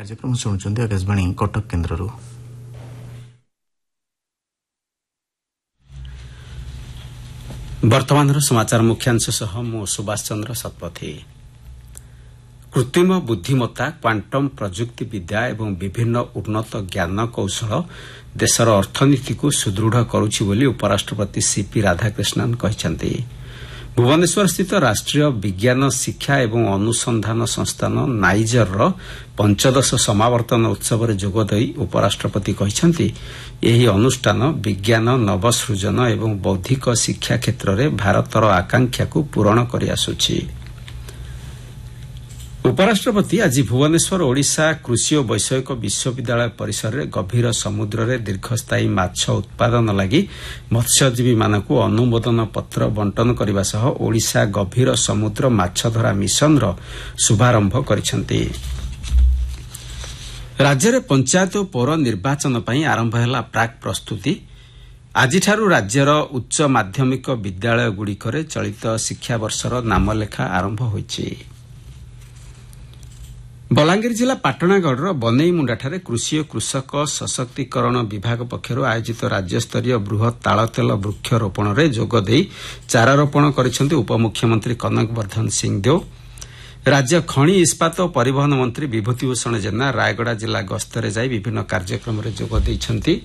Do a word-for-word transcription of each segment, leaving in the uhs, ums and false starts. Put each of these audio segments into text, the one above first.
କାର୍ଯ୍ୟକ୍ରମ ଶୁଣୁଛନ୍ତି ଆକାଶବାଣୀ କଟକ କେନ୍ଦ୍ରରୁ। ବର୍ତ୍ତମାନର ସମାଚାର ମୁଖ୍ୟାଂଶ ସହ ମୁଁ ସୁଭାଷ ଚନ୍ଦ୍ର ଶତପଥୀ। କୃତ୍ରିମ ବୁଦ୍ଧିମତ୍ତା, କ୍ୱାଣ୍ଟମ୍ ପ୍ରଯୁକ୍ତି ବିଦ୍ୟା ଏବଂ ବିଭିନ୍ନ ଉନ୍ନତ ଜ୍ଞାନ କୌଶଳ ଦେଶର ଅର୍ଥନୀତିକୁ ସୁଦୃଢ଼ କରୁଛି ବୋଲି ଉପରାଷ୍ଟ୍ରପତି ସିପି ରାଧାକ୍ରିଷ୍ଣନ୍ କହିଛନ୍ତି। ଭୁବନେଶ୍ୱରସ୍ଥିତ ରାଷ୍ଟ୍ରୀୟ ବିଜ୍ଞାନ ଶିକ୍ଷା ଏବଂ ଅନୁସନ୍ଧାନ ସଂସ୍ଥାନ ନାଇଜରର ପଞ୍ଚଦଶ ସମାବର୍ତ୍ତନ ଉତ୍ସବରେ ଯୋଗଦେଇ ଉପରାଷ୍ଟ୍ରପତି କହିଛନ୍ତି, ଏହି ଅନୁଷ୍ଠାନ ବିଜ୍ଞାନ, ନବସୃଜନ ଏବଂ ବୌଦ୍ଧିକ ଶିକ୍ଷା କ୍ଷେତ୍ରରେ ଭାରତର ଆକାଂକ୍ଷାକୁ ପୂରଣ କରିଆସୁଛି। ଉପରାଷ୍ଟ୍ରପତି ଆଜି ଭୁବନେଶ୍ୱର ଓଡ଼ିଶା କୃଷି ଓ ବୈଷୟିକ ବିଶ୍ୱବିଦ୍ୟାଳୟ ପରିସରରେ ଗଭୀର ସମୁଦ୍ରରେ ଦୀର୍ଘସ୍ଥାୟୀ ମାଛ ଉତ୍ପାଦନ ଲାଗି ମତ୍ସ୍ୟଜୀବୀମାନଙ୍କୁ ଅନୁମୋଦନ ପତ୍ର ବଣ୍ଟନ କରିବା ସହ ଓଡ଼ିଶା ଗଭୀର ସମୁଦ୍ର ମାଛଧରା ମିଶନର ଶୁଭାରମ୍ଭ କରିଛନ୍ତି। ରାଜ୍ୟରେ ପଞ୍ଚାୟତ ଓ ପୌର ନିର୍ବାଚନ ପାଇଁ ଆରମ୍ଭ ହେଲା ପ୍ରାକ୍ ପ୍ରସ୍ତୁତି। ଆଜିଠାରୁ ରାଜ୍ୟର ଉଚ୍ଚ ମାଧ୍ୟମିକ ବିଦ୍ୟାଳୟଗୁଡ଼ିକରେ ଚଳିତ ଶିକ୍ଷାବର୍ଷର ନାମଲେଖା ଆରମ୍ଭ ହୋଇଛି। ବଲାଙ୍ଗୀର ଜିଲ୍ଲା ପାଟଣାଗଡ଼ର ବନେଇମୁଣ୍ଡାଠାରେ କୃଷି ଓ କୃଷକ ସଶକ୍ତିକରଣ ବିଭାଗ ପକ୍ଷରୁ ଆୟୋଜିତ ରାଜ୍ୟସ୍ତରୀୟ ବୃହତ୍ ତାଳତେଲ ବୃକ୍ଷରୋପଣରେ ଯୋଗଦେଇ ଚାରାରୋପଣ କରିଛନ୍ତି ଉପମୁଖ୍ୟମନ୍ତ୍ରୀ କନକ ବର୍ଦ୍ଧନ ସିଂହଦେଓ। ରାଜ୍ୟ ଖଣି ଇସ୍ପାତ ଓ ପରିବହନ ମନ୍ତ୍ରୀ ବିଭୂତିଭୂଷଣ ଜେନା ରାୟଗଡ଼ା ଜିଲ୍ଲା ଗସ୍ତରେ ଯାଇ ବିଭିନ୍ନ କାର୍ଯ୍ୟକ୍ରମରେ ଯୋଗ ଦେଇଛନ୍ତି।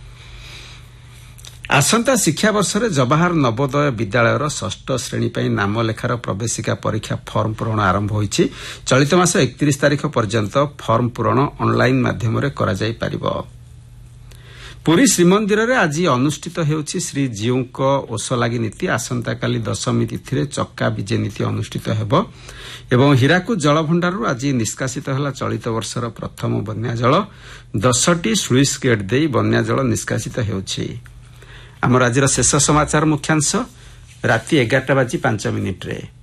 ଆସନ୍ତା ଶିକ୍ଷାବର୍ଷରେ ଜବାହାର ନବୋଦୟ ବିଦ୍ୟାଳୟର ଷଷ୍ଠ ଶ୍ରେଣୀ ପାଇଁ ନାମଲେଖାର ପ୍ରବେଶିକା ପରୀକ୍ଷା ଫର୍ମ ପୂରଣ ଆରମ୍ଭ ହୋଇଛି। ଚଳିତ ମାସ ଏକତିରିଶ ତାରିଖ ପର୍ଯ୍ୟନ୍ତ ଫର୍ମ ପୂରଣ ଅନ୍ଲାଇନ୍ ମାଧ୍ୟମରେ କରାଯାଇପାରିବ। ପୁରୀ ଶ୍ରୀମନ୍ଦିରରେ ଆଜି ଅନୁଷ୍ଠିତ ହେଉଛି ଶ୍ରୀଜୀଉଙ୍କ ଓଷଲାଗି ନୀତି। ଆସନ୍ତାକାଲି ଦଶମୀ ତିଥିରେ ଚକା ବିଜେ ନୀତି ଅନୁଷ୍ଠିତ ହେବ ଏବଂ ହୀରାକୁଦ ଜଳଭଣ୍ଡାରରୁ ଆଜି ନିଷ୍କାସିତ ହେଲା ଚଳିତ ବର୍ଷର ପ୍ରଥମ ବନ୍ୟାଜଳ। ଦଶଟି ସ୍ଲୁଇସ୍ ଗେଟ୍ ଦେଇ ବନ୍ୟାଜଳ ନିଷ୍କାସିତ ହେଉଛି। ଆମର ଆଜିର ଶେଷ ସମାଚାର ମୁଖ୍ୟାଂଶ ରାତି ଏଗାରଟା ବାଜି ପାଞ୍ଚ ମିନିଟ୍ରେ।